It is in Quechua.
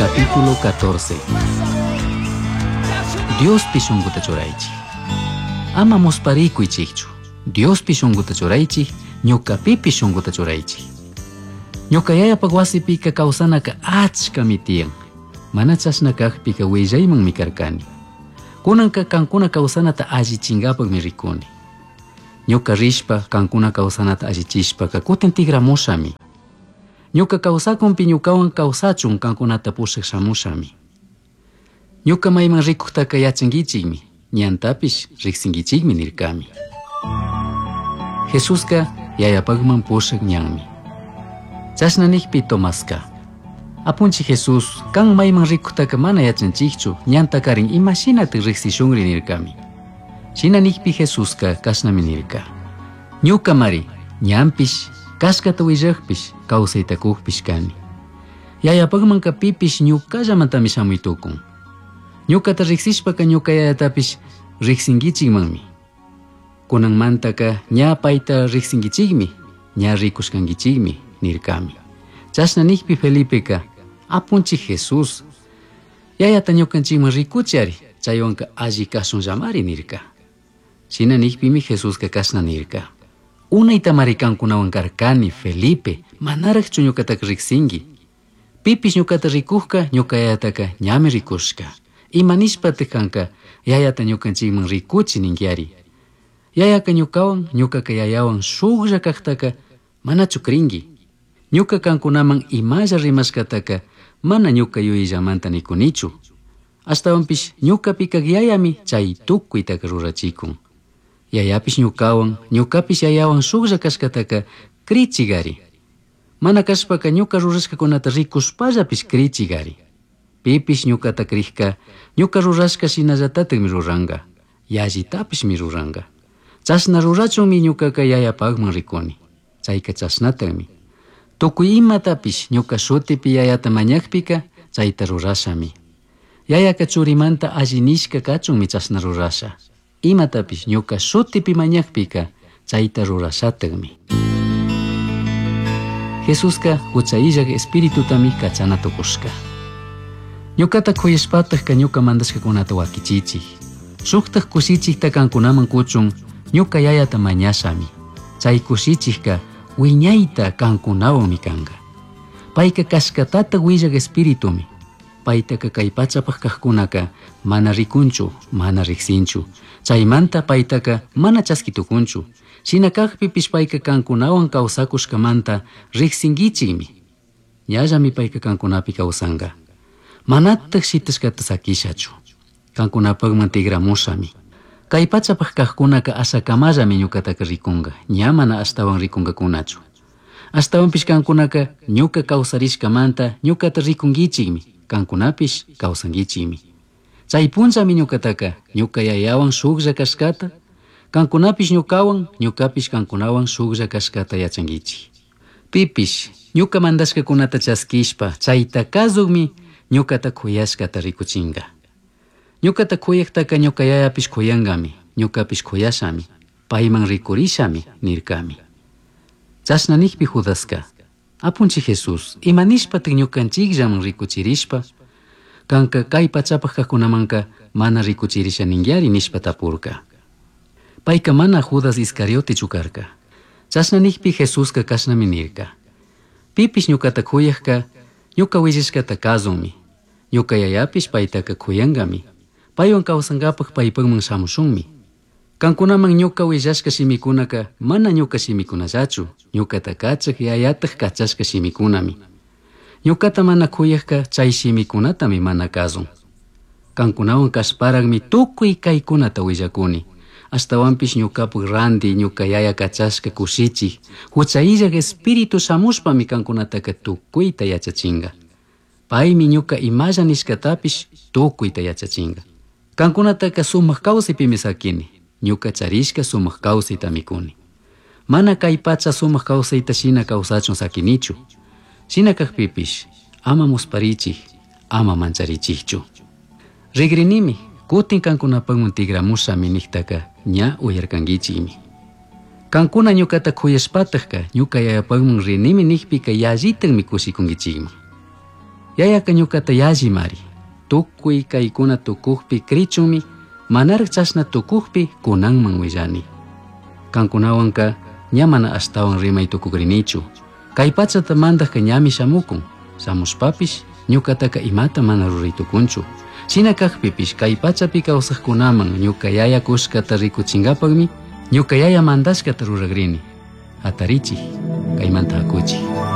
Capítulo 14. Dios pishunguta choraychi. Ama musparikuychikchu. Dios pishunguta choraychi, ñukapi pishunguta choraychi. Ñuka yayapak wasipika kawsanaka achkami tiyan. Mana chashna kaqpika willaymanmi karkani. Kunanka kankuna kawsanata allichinkapakmi rikuni. Ñuka rishpa kankuna kawsanata allichishpaka kutin tigramushami. Ñuka kawsakunpi ñukawan kawsachun kankunata pushak shamushami. Ñuka mayman rikuktaka yachankichikmi, ñantapish riksinkichikmi nirkami. Jesuska yayapakman pushak ñanmi. Chashnanikpi Tomaska. Apunchi Jesus kan mayman rikuktaka mana yachanchikchu ñantakarin imashinata riksishunri nirkami. Shinanikpi Jesuska kashnami nirka. Ñuka mari ñampish kashkata willakpish kawsaytakukpish kani. Yayapakmanka pipish ñukallamantami shamuytukun. Ñukata riksishpaka ñuka yayatapish riksinkichikmanmi. Kunanmantaka ña payta riksinkichikmi, ña rikushkankichikmi nirkami. Chashnanikpi Felipeka apunchi Jesus yayata ñukanchikman rikuchari chaywanka alli kashunllamari nirka. Shinanikpimi Jesuska kashna nirka. Unayta marikankunawan karkani Felipe manarakchu ñukataka riksinki. Pipish ñukata rikukka ñuka yayataka ñami rikushka. Imanishpati kanka yayata ñukanchikman rikuchi ninkiari. Yayaka ñukawan ñukaka yayawan shuklla kaktaka manachu krinki. Ñuka kankunaman imalla rimashkataka mana ñuka yuyillamanta nikunichu. Ashtawanpish ñukapika yayami chay tukuytaka rurachikun. Yayapish ñukawan, ñukapish yayawan shuklla kashkataka krichigari. Mana kashpaka ñuka rurashkakunata rikushpallapish krichigari. Pipish ñukata krikka, ñuka rurashka shinallatatami ruranga. Yallitapish mi ruranga. Chashna rurachunmi ñukaka yayapakman rikuni. Chayka chashnatami. Tukuy imatapish ñuka shutipi yayata mañakpika chayta rurashami. Yayaka churimanta allinishka kachunmi chashna rurasha. Imatapish ñuka shutipi mañakpika chayta rurashatagmi. Jesuska huchayillak espiritutami kachana tukushka. Ñukata kuyashpataka ñuka mandashkakunata wakichichik. Shuktak kushichikta kankunaman kuchun ñuka yayata mañashami. Chay kushichikka wiñayta kankunawanmi kanka. Payka kashkatata willak espiritumi. Paytaka kay pachapak kaqkunaka mana rikunchu, mana riksinchu. Chaymanta paytaka mana chaskitukunchu. Shina kaqpipish payka kankunawan kawsakushkamanta riksinkichikmi. Ñallami payka kankunapi kawsanka. Manatak shitashkata sakishachu. Kankunapakman tigramushami. Kay pachapak kaqkunaka asakamallami ñukataka rikunka. Ña mana ashtawan rikunkakunachu. Ashtawanpish kankunaka ñuka kawsarishkamanta ñukata rikunkichikmi. Kankunapish kawsankichikmi. Chay punchami ñukataka ñuka yayawan shuklla kashkata, kankunapish ñukawan, ñukapish kankunawan shuklla kashkata yachankichik. Pipish ñuka mandashkakunata chaskishpa chayta kazukmi ñukata kuyashkata rikuchinka. Ñukata kuyaktaka ñuka yayapish kuyankami, ñukapish kuyashami, payman rikurishami nirkami. Chashnanikpi Judaska. Apunchi Jesus, imanishpatik ñukanchikllaman rikuchirishpa, kanka kay pachapak kaqkunamanka mana rikuchirisha ningyari nishpa tapurka. Payka mana Judas Iscariote chukarka. Chashnanikpi Jesuska kashnami nirka. Pipish ñukata kuyakka, ñuka willashkata kazunmi. Ñuka yayapish paytaka kuyankami. Paywan kawsankapak paypakman shamushunmi. Kankunaman ñuka willashka shimikunaka mana ñuka shimikunallachu. Ñukata kachak yayatak kachashka shimikunami. Ñukata mana kuyakka chay shimikunatami mana kazun. Kankunawan kashparagmi tukuy kaykunata willakuni. Ashtawanpish ñukapak randi ñuka yaya kachashka kushichik. Huchayillak espiritu shamushpami kankunataka tukuyta yachachinga. Paymi ñuka imalla nishkatapish tukuyta yachachinga. Kankunataka sumaq kawsaypimi sakini. Ñuka charishka sumaq kawsayta mikuni. Mana kay pacha sumaq kawsayta shina kawsachun sakinichu. Shina kaqpipish ama musparichik, ama mancharichikchu. Rigrinimi kutin kankunapakman tigramushami niktaka ña uyarkankichikmi. Kankuna ñukata kuyashpataka ñuka yayapakman rinimi nikpika yallitanmi kushikunkichikman. Yayaka ñukata yallimari. Tukuy kaykuna tukukpi krichunmi manaraq chashna tukukpi kunanman willani. Kankunawanka ña mana ashtawan rimay tukukrinichu. Kay pachata mandaq ñami shamukun. Samushpapish ñukataka imata mana ruritukunchu. Shina kaqpipish kay pachapi kawsaqkunaman ñuka yaya kushkata rikuchinkapakmi ñuka yaya mandashkata rurakrini. Atarichik kaymanta hakuchik.